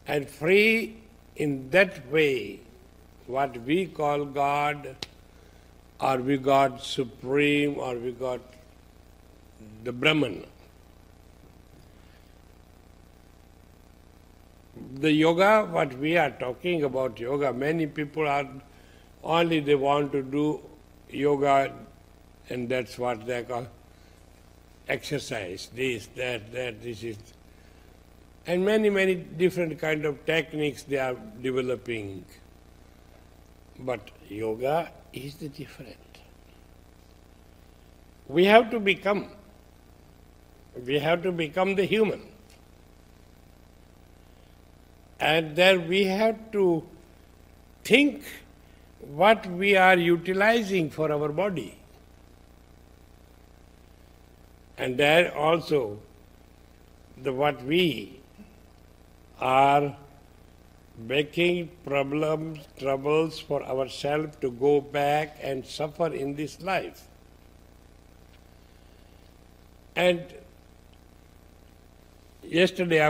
and free in that way, what we call God, or we got Supreme, or we got the Brahman. The yoga, what we are talking about yoga, many people are only they want to do yoga, and that's what they call exercise, this, that, this is. And many different kind of techniques they are developing. But yoga is the different. We have to become the human. And then we have to think what we are utilizing for our body. And there also what we are making troubles for ourselves to go back and suffer in this life. And yesterday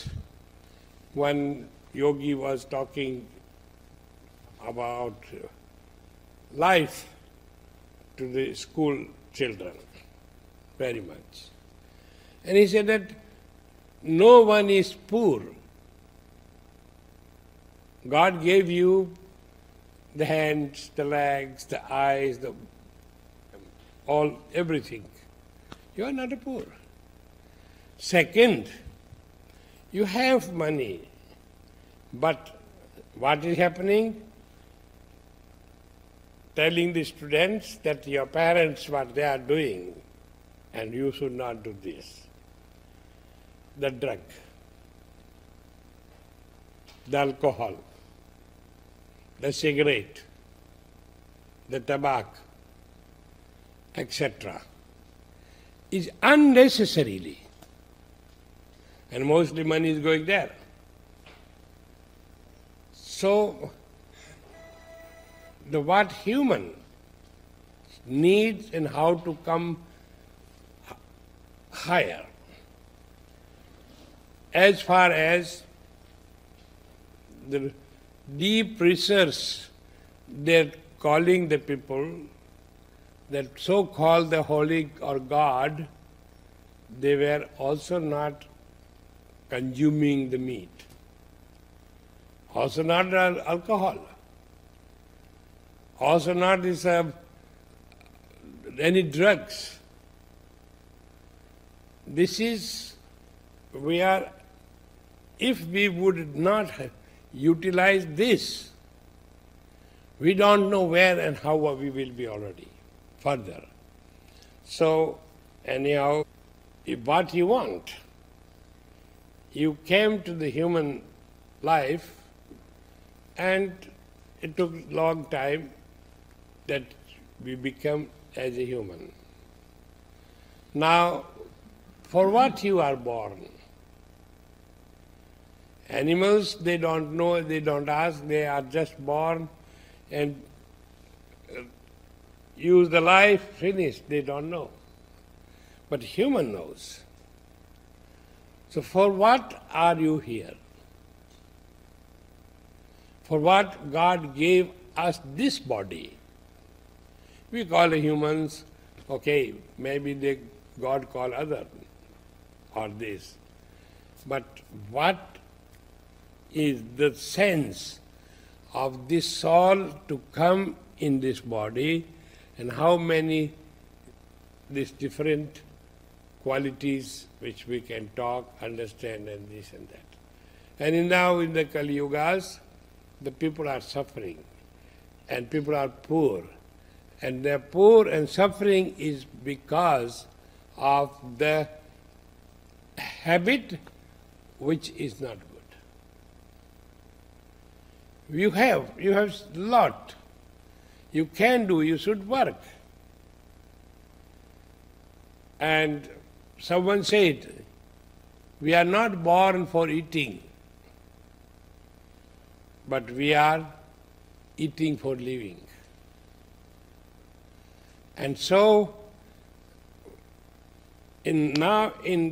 one yogi was talking about life to the school children, very much. And he said that no one is poor. God gave you the hands, the legs, the eyes, everything. You are not a poor. Second, you have money, but what is happening? Telling the students that your parents, what they are doing, and you should not do this. The drug, the alcohol, the cigarette, the tobacco, etc. is unnecessarily, and mostly money is going there. So, what human needs and how to come higher. As far as the deep research, they're calling the people that so-called the holy or God, they were also not consuming the meat, also not alcohol, also not any drugs. This is, if we would not utilize this, we don't know where and how we will be already further. So, anyhow, what you want, you came to the human life, and it took a long time that we become as a human. Now, for what you are born? Animals, they don't know, they don't ask, they are just born and use the life, finished, they don't know. But human knows. So for what are you here? For what God gave us this body? We call humans, okay, maybe God call other or this. But what is the sense of this soul to come in this body, and how many these different qualities which we can talk, understand, and this and that. And now in the Kali Yugas, the people are suffering, and people are poor. And they're poor and suffering is because of the habit which is not good. You have a lot. You can do, you should work. And someone said, we are not born for eating, but we are eating for living. And so, in